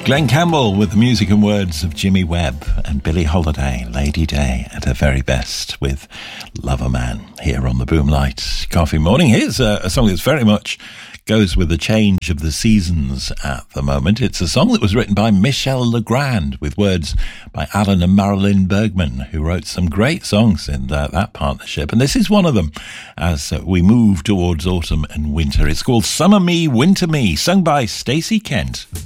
Glenn Campbell with the music and words of Jimmy Webb, and Billie Holiday, Lady Day at her very best with Lover Man here on the Boomlight Coffee Morning. Here's a song that's very much goes with the change of the seasons at the moment. It's a song that was written by Michel Legrand with words by Alan and Marilyn Bergman, who wrote some great songs in that partnership. And this is one of them as we move towards autumn and winter. It's called Summer Me, Winter Me, sung by Stacey Kent.